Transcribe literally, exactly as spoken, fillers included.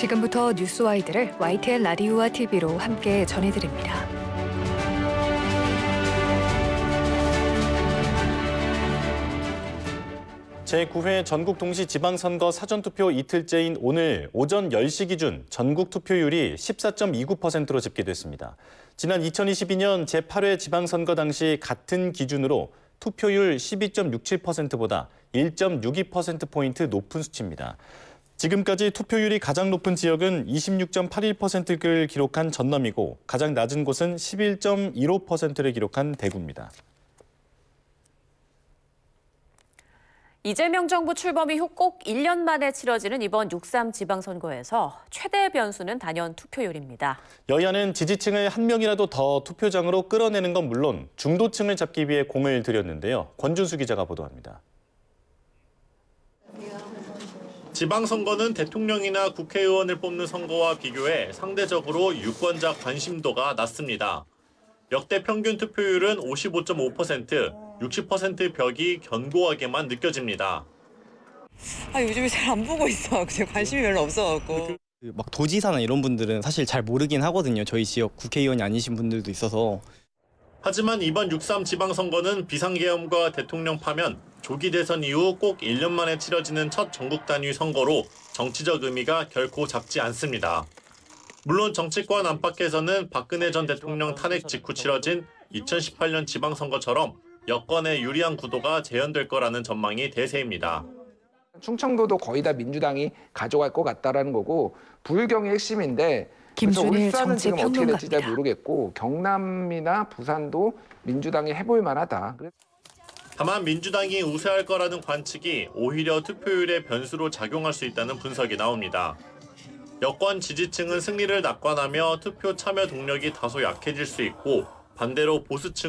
지금부터 뉴스와이드를 와이티엔 라디오와 티비로 함께 전해드립니다. 제구 회 전국 동시 지방선거 사전투표 이틀째인 오늘 오전 열 시 기준 전국 투표율이 십사 점 이구 퍼센트로 집계됐습니다. 지난 이천이십이 년 제팔 회 지방선거 당시 같은 기준으로 투표율 십이 점 육칠 퍼센트보다 일 점 육이 퍼센트포인트 높은 수치입니다. 지금까지 투표율이 가장 높은 지역은 이십육 점 팔일 퍼센트를 기록한 전남이고 가장 낮은 곳은 십일 점 일오 퍼센트를 기록한 대구입니다. 이재명 정부 출범 이후 꼭 일 년 만에 치러지는 이번 육삼 지방선거에서 최대 변수는 단연 투표율입니다. 여야는 지지층을 한 명이라도 더 투표장으로 끌어내는 건 물론 중도층을 잡기 위해 공을 들였는데요. 권준수 기자가 보도합니다. 지방선거는 대통령이나 국회의원을 뽑는 선거와 비교해 상대적으로 유권자 관심도가 낮습니다. 역대 평균 투표율은 오십오 점 오 퍼센트, 육십 퍼센트 벽이 견고하게만 느껴집니다. 아, 요즘에 잘 안 보고 있어. 그냥 관심이 별로 없어갖고. 막 도지사나 이런 분들은 사실 잘 모르긴 하거든요. 저희 지역 국회의원이 아니신 분들도 있어서. 하지만 이번 육삼 지방선거는 비상계엄과 대통령 파면, 조기 대선 이후 꼭 일 년 만에 치러지는 첫 전국 단위 선거로 정치적 의미가 결코 작지 않습니다. 물론 정치권 안팎에서는 박근혜 전 대통령 탄핵 직후 치러진 이천십팔 년 지방선거처럼 여권에 유리한 구도가 재현될 거라는 전망이 대세입니다. 충청도도 거의 다 민주당이 가져갈 것 같다라는 거고 부울경이 핵심인데 김준일 울산은 지금 어떻게 될지 잘 정치평론가입니다. 모르겠고 경남이나 부산도 민주당이 해볼 만하다. 다만 민주당이 우세할 거라는 관측이 오히려 투표율의 변수로 작용할 수 있다는 분석이 나옵니다. 여권 지지층은 승리를 낙관하며 투표 참여 동력이 다소 약해질 수 있고 반대로 보수층